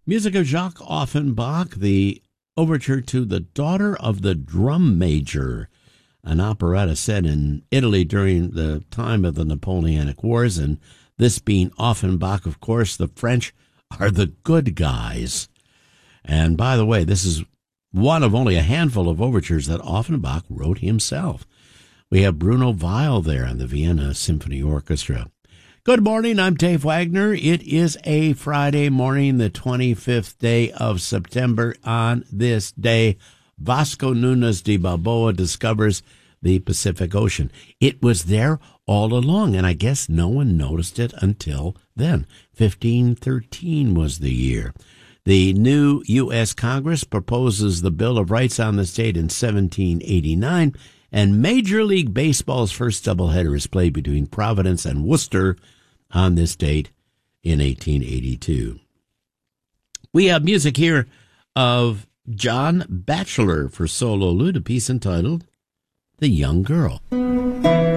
Music of Jacques Offenbach, the overture to The Daughter of the Drum Major, an operetta set in Italy during the time of the Napoleonic Wars, and this being Offenbach, of course, the French are the good guys. And by the way, this is one of only a handful of overtures that Offenbach wrote himself. We have Bruno Weil there and the Vienna Symphony Orchestra. Good morning, I'm Dave Wagner. It is a Friday morning, the 25th day of September. On this day, Vasco Nunes de Balboa discovers the Pacific Ocean. It was there all along, and I guess no one noticed it until then. 1513 was the year. The new U.S. Congress proposes the Bill of Rights on the state in 1789, and Major League Baseball's first doubleheader is played between Providence and Worcester on this date in 1882. We have music here of John Batchelor for solo lute, a piece entitled The Young Girl.